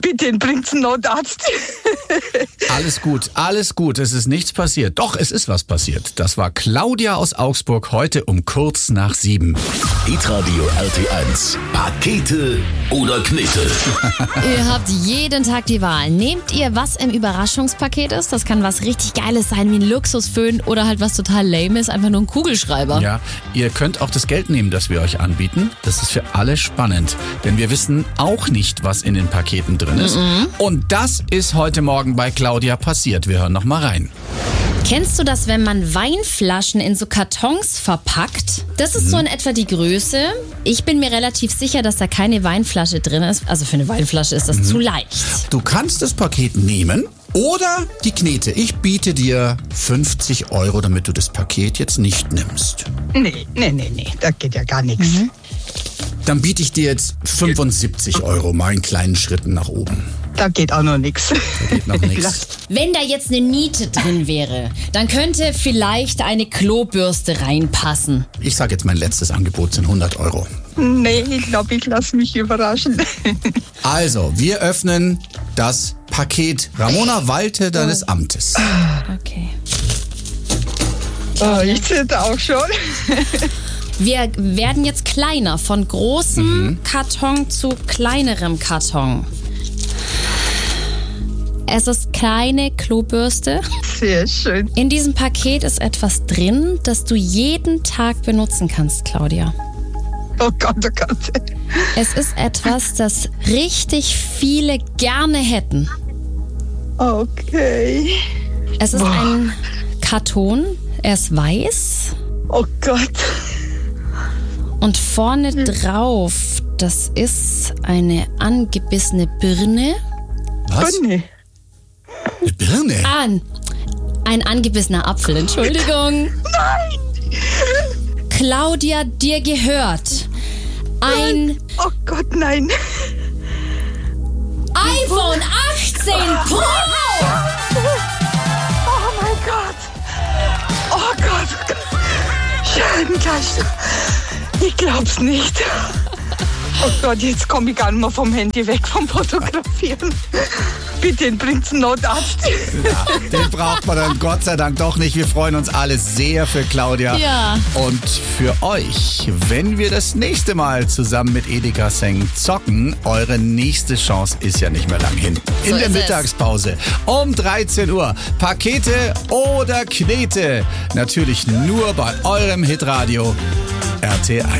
Bitte bringt's einen Notarzt. Alles gut. Es ist nichts passiert. Doch, es ist was passiert. Das war Claudia aus Augsburg heute um kurz nach 7. Hitradio RT1. Pakete oder Knete? Ihr habt jeden Tag die Wahl. Nehmt ihr, was im Überraschungspaket ist? Das kann was richtig Geiles sein, wie ein Luxusföhn oder halt was total lame ist, einfach nur ein Kugelschreiber. Ja, ihr könnt auch das Geld nehmen, das wir euch anbieten. Das ist für alle spannend, denn wir wissen auch nicht, was in den Paketen drin ist. Und das ist heute Morgen bei Claudia passiert. Wir hören noch mal rein. Kennst du das, wenn man Weinflaschen in so Kartons verpackt? Das ist so in etwa die Größe. Ich bin mir relativ sicher, dass da keine Weinflasche drin ist. Also für eine Weinflasche ist das zu leicht. Du kannst das Paket nehmen oder die Knete. Ich biete dir 50 €, damit du das Paket jetzt nicht nimmst. Nee, da geht ja gar nichts. Dann biete ich dir jetzt 75 €, mal in kleinen Schritten nach oben. Da geht auch noch nichts. Da geht noch nichts. Wenn da jetzt eine Niete drin wäre, dann könnte vielleicht eine Klobürste reinpassen. Ich sage jetzt, mein letztes Angebot sind 100 €. Nee, ich glaube, ich lasse mich überraschen. Also, wir öffnen das Paket. Ramona, walte deines Amtes. Okay. Oh, ich zitter auch schon. Wir werden jetzt kleiner, von großem Karton zu kleinerem Karton. Es ist keine Klobürste. Sehr schön. In diesem Paket ist etwas drin, das du jeden Tag benutzen kannst, Claudia. Oh Gott, oh Gott. Es ist etwas, das richtig viele gerne hätten. Okay. Es ist ein Karton, er ist weiß Oh Gott. und vorne drauf, das ist eine angebissene Birne. Was? Bunny. Eine Birne? Ein angebissener Apfel, Entschuldigung. Nein. Claudia, dir gehört ein Oh Gott, nein. iPhone 18 Pro! Oh mein Gott. Oh Gott. Scheibenkleister. Ich glaub's nicht. Oh Gott, jetzt komme ich gar nicht mehr vom Handy weg, vom Fotografieren. Bitte bringt's einen Notarzt. Ja, den braucht man dann Gott sei Dank doch nicht. Wir freuen uns alle sehr für Claudia. Ja. Und für euch, wenn wir das nächste Mal zusammen mit Edeka Seng zocken, eure nächste Chance ist ja nicht mehr lang hin. In der Mittagspause um 13 Uhr. Pakete oder Knete? Natürlich nur bei eurem Hitradio RT1.